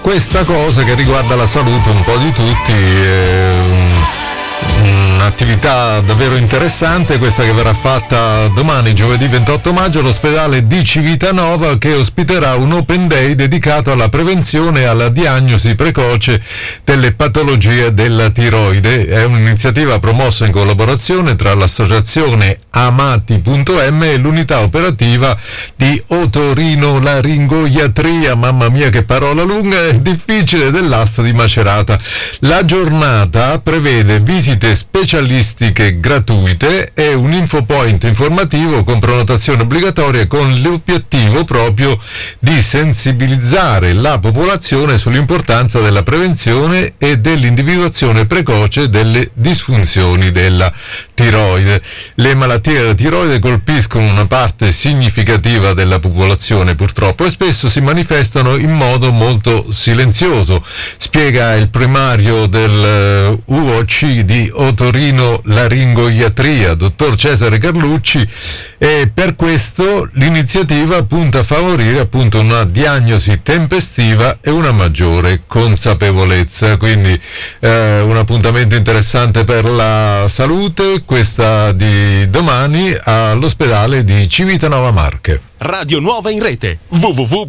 questa cosa che riguarda la salute un po' di tutti, un'attività davvero interessante questa che verrà fatta domani, giovedì 28 maggio, all'ospedale di Civitanova, che ospiterà un open day dedicato alla prevenzione e alla diagnosi precoce delle patologie della tiroide. È un'iniziativa promossa in collaborazione tra l'associazione Amati.m e l'unità operativa di otorinolaringoiatria, mamma mia che parola lunga e difficile, dell'Asta di Macerata. La giornata prevede visite specialistiche gratuite e un infopoint informativo con prenotazione obbligatoria, con l'obiettivo proprio di sensibilizzare la popolazione sull'importanza della prevenzione e dell'individuazione precoce delle disfunzioni della tiroide. Le malattie della tiroide colpiscono una parte significativa della popolazione purtroppo e spesso si manifestano in modo molto silenzioso, spiega il primario del UOC di otorinolaringoiatria, dottor Cesare Carlucci, e per questo l'iniziativa punta a favorire appunto una diagnosi tempestiva e una maggiore consapevolezza. Quindi un appuntamento interessante per la salute, questa di domani all'ospedale di Civitanova Marche. Radio Nuova in rete www